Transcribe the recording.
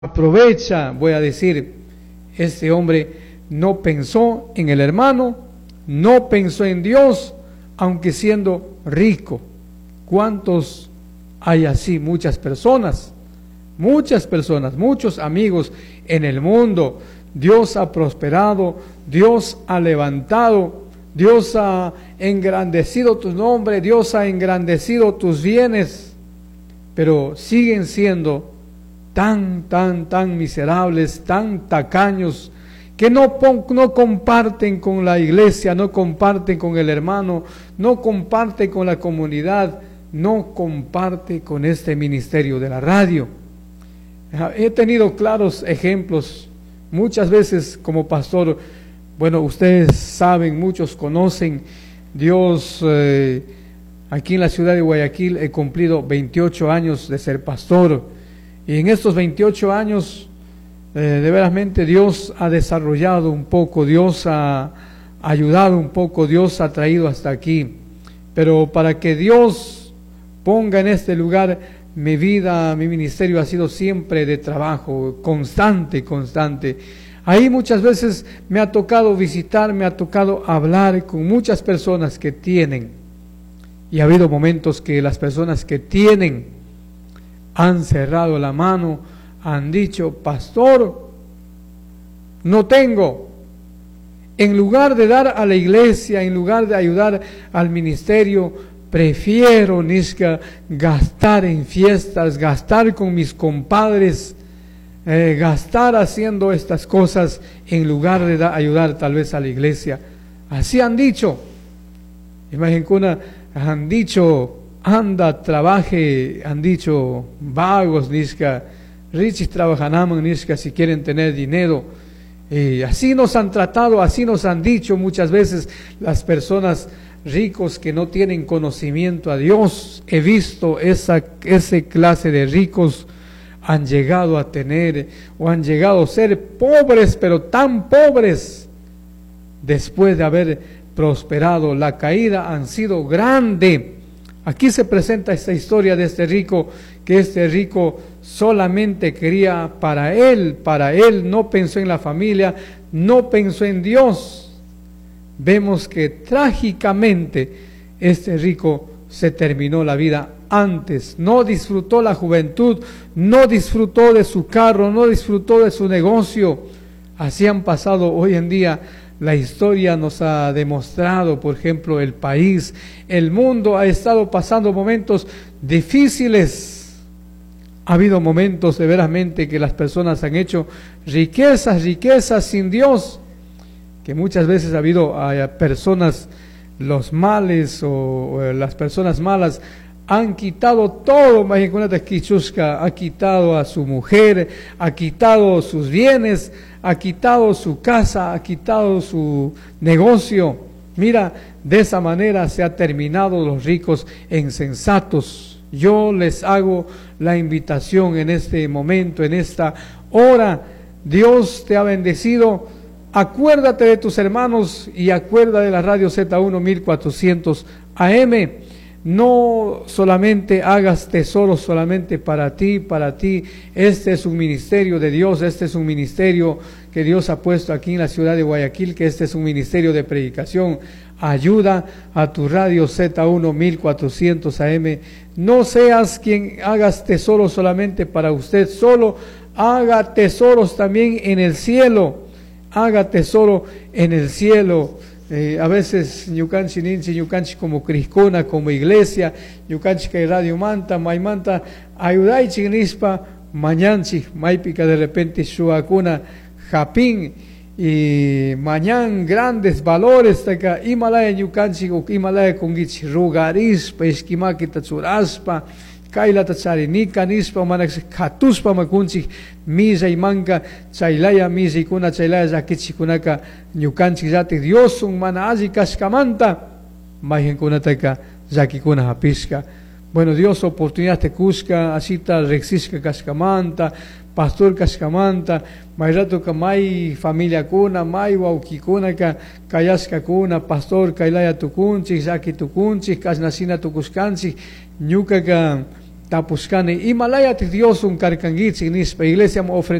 aprovecha, voy a decir, este hombre no pensó en el hermano, no pensó en Dios, aunque siendo rico. ¿Cuántos hay así? Muchas personas, muchos amigos en el mundo. Dios ha prosperado, Dios ha levantado, Dios ha engrandecido tu nombre, Dios ha engrandecido tus bienes, pero siguen siendo tan miserables, tan tacaños, que no comparten con la iglesia, no comparten con el hermano, no comparten con la comunidad, no comparten con este ministerio de la radio. He tenido claros ejemplos, muchas veces como pastor. Bueno, ustedes saben, muchos conocen, Dios, aquí en la ciudad de Guayaquil he cumplido 28 años de ser pastor, y en estos 28 años, de veramente Dios ha desarrollado un poco, Dios ha ayudado un poco, Dios ha traído hasta aquí. Pero para que Dios ponga en este lugar mi vida, mi ministerio ha sido siempre de trabajo, constante. Ahí muchas veces me ha tocado visitar, me ha tocado hablar con muchas personas que tienen, y ha habido momentos que las personas que tienen han cerrado la mano, han dicho: pastor, no tengo. En lugar de dar a la iglesia, en lugar de ayudar al ministerio, prefiero gastar en fiestas, gastar con mis compadres, gastar haciendo estas cosas, en lugar de ayudar tal vez a la iglesia. Así han dicho. Imagínate, han dicho: anda, trabaje, han dicho vagos, richis trabajan, si quieren tener dinero. Así nos han tratado, así nos han dicho muchas veces las personas ricos que no tienen conocimiento a Dios. He visto esa clase de ricos han llegado a tener o han llegado a ser pobres, pero tan pobres, después de haber prosperado. La caída han sido grande. Aquí se presenta esta historia de este rico, que este rico solamente quería para él, no pensó en la familia, no pensó en Dios. Vemos que trágicamente este rico se terminó la vida antes, no disfrutó la juventud, no disfrutó de su carro, no disfrutó de su negocio. Así han pasado hoy en día. La historia nos ha demostrado, por ejemplo, el país, el mundo ha estado pasando momentos difíciles. Ha habido momentos de veramente que las personas han hecho riquezas sin Dios, que muchas veces ha habido personas, los males o las personas malas han quitado todo. Ha quitado a su mujer, ha quitado sus bienes, ha quitado su casa, ha quitado su negocio. Mira, de esa manera se ha terminado los ricos insensatos. Yo les hago la invitación en este momento, en esta hora. Dios te ha bendecido. Acuérdate de tus hermanos y acuerda de la radio Z1 1400 AM. No solamente hagas tesoros solamente para ti. Este es un ministerio de Dios, este es un ministerio que Dios ha puesto aquí en la ciudad de Guayaquil, que este es un ministerio de predicación. Ayuda a tu radio Z1 1400 AM. No seas quien hagas tesoros solamente para usted solo, haga tesoros también en el cielo. Haga tesoro en el cielo. A veces ñukanchi como Criscona, como iglesia, ñukanchi que Radio Manta, Maimanta, ayudaichi nispa, mañanchi, maipica de repente shuakuna, japín, y mañan grandes valores, taka Himalaya ñukanchi, o Himalaya kungichi, rugarispa, esquimaquita churaspa, kaila tacharinika nispa, manax katuspa makunchi, misa y manca, chailaya misa y kuna chailaya yakichi kunaka, ñukanchi yati Dios un mana allí kashkamanta, majen kunataka yakikuna hapisca. Bueno, Dios oportunidad te cusca, asita rexisca kashkamanta, pastor kashkamanta, mairato ka mai familia kuna, mai waukikuna ka kayaska kuna, pastor kailaya tukunchi, yaki tukunchi, kasnasina tukuskanchi, ñuka ka Tapuscane Himalaya ti Dios un carcangit signispa iglesia mo